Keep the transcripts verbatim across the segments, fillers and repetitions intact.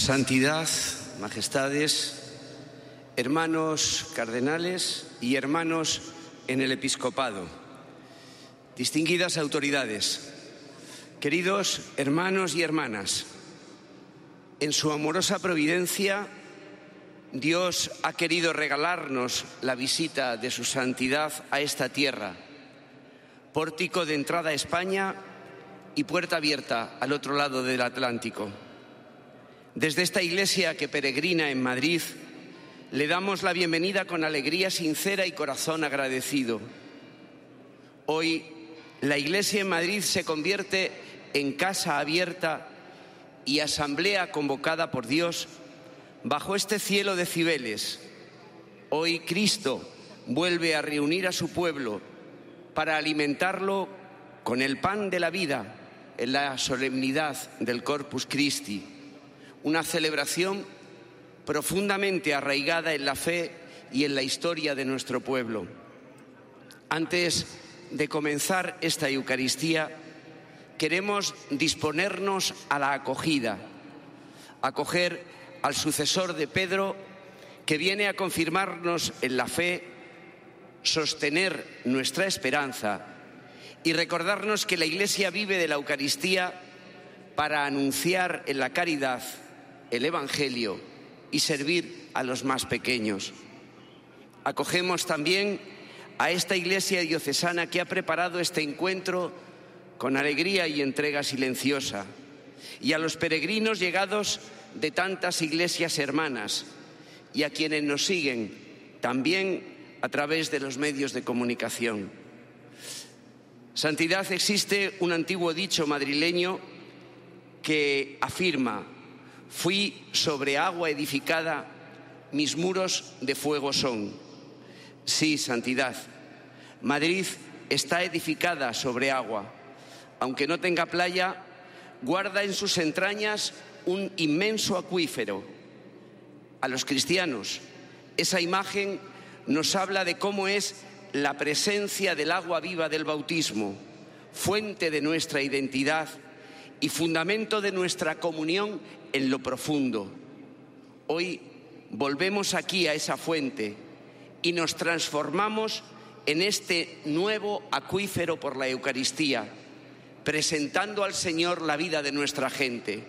Santidad, majestades, hermanos cardenales y hermanos en el episcopado, distinguidas autoridades, queridos hermanos y hermanas, en su amorosa providencia, Dios ha querido regalarnos la visita de su santidad a esta tierra, pórtico de entrada a España y puerta abierta al otro lado del Atlántico. Desde esta iglesia que peregrina en Madrid, le damos la bienvenida con alegría sincera y corazón agradecido. Hoy, la iglesia en Madrid se convierte en casa abierta y asamblea convocada por Dios bajo este cielo de Cibeles. Hoy Cristo vuelve a reunir a su pueblo para alimentarlo con el pan de la vida en la solemnidad del Corpus Christi, una celebración profundamente arraigada en la fe y en la historia de nuestro pueblo. Antes de comenzar esta Eucaristía, queremos disponernos a la acogida, acoger al sucesor de Pedro, que viene a confirmarnos en la fe, sostener nuestra esperanza y recordarnos que la Iglesia vive de la Eucaristía para anunciar en la caridad el Evangelio y servir a los más pequeños. Acogemos también a esta Iglesia diocesana que ha preparado este encuentro con alegría y entrega silenciosa, y a los peregrinos llegados de tantas iglesias hermanas y a quienes nos siguen también a través de los medios de comunicación. Santidad, existe un antiguo dicho madrileño que afirma: fui sobre agua edificada, mis muros de fuego son. Sí, santidad, Madrid está edificada sobre agua. Aunque no tenga playa, guarda en sus entrañas un inmenso acuífero. A los cristianos, esa imagen nos habla de cómo es la presencia del agua viva del bautismo, fuente de nuestra identidad y fundamento de nuestra comunión en lo profundo. Hoy volvemos aquí a esa fuente y nos transformamos en este nuevo acuífero por la Eucaristía, presentando al Señor la vida de nuestra gente.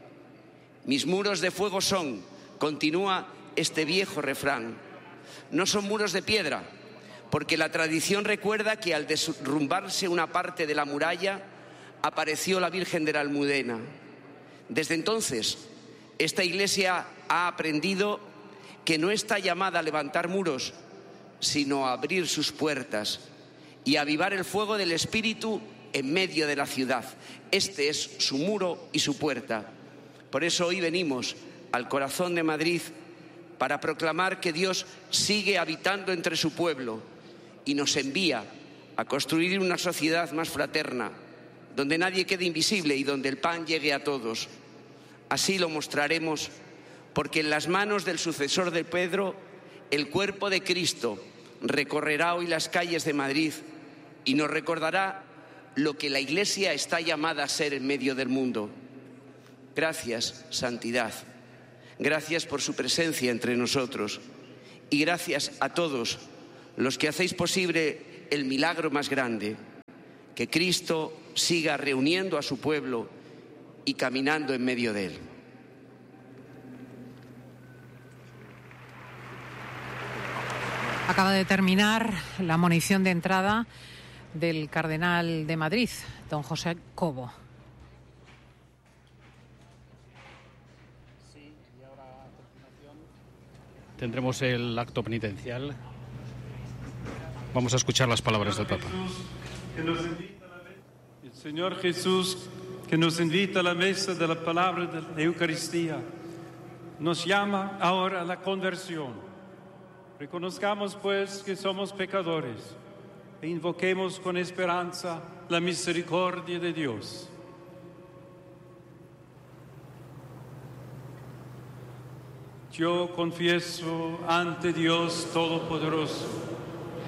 Mis muros de fuego son, continúa este viejo refrán, no son muros de piedra, porque la tradición recuerda que al derrumbarse una parte de la muralla apareció la Virgen de la Almudena. Desde entonces, esta iglesia ha aprendido que no está llamada a levantar muros, sino a abrir sus puertas y a avivar el fuego del Espíritu en medio de la ciudad. Este es su muro y su puerta. Por eso hoy venimos al corazón de Madrid para proclamar que Dios sigue habitando entre su pueblo y nos envía a construir una sociedad más fraterna, donde nadie quede invisible y donde el pan llegue a todos. Así lo mostraremos, porque en las manos del sucesor de Pedro, el cuerpo de Cristo recorrerá hoy las calles de Madrid y nos recordará lo que la Iglesia está llamada a ser en medio del mundo. Gracias, santidad. Gracias por su presencia entre nosotros. Y gracias a todos los que hacéis posible el milagro más grande, que Cristo siga reuniendo a su pueblo y caminando en medio de él. Acaba de terminar la monición de entrada del cardenal de Madrid, don José Cobo. Sí, y ahora a continuación tendremos el acto penitencial. Vamos a escuchar las palabras del Papa. El Señor Jesús, que nos invita a la mesa de la palabra de la Eucaristía, nos llama ahora a la conversión. Reconozcamos, pues, que somos pecadores e invoquemos con esperanza la misericordia de Dios. Yo confieso ante Dios Todopoderoso